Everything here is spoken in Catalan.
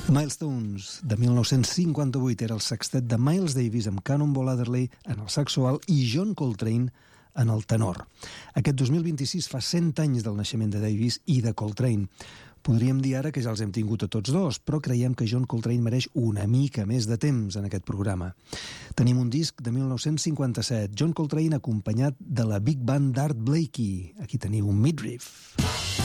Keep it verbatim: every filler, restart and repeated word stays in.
Milestones, de mil nou-cents cinquanta-vuit, era el sextet de Miles Davis amb Cannonball Adderley en el saxo alt i John Coltrane en el tenor. Aquest dos mil vint-i-sis fa cent anys del naixement de Davis i de Coltrane. Podríem dir ara que ja els hem tingut a tots dos, però creiem que John Coltrane mereix una mica més de temps en aquest programa. Tenim un disc de mil nou-cents cinquanta-set, John Coltrane acompanyat de la Big Band d'Art Blakey. Aquí teniu un midriff.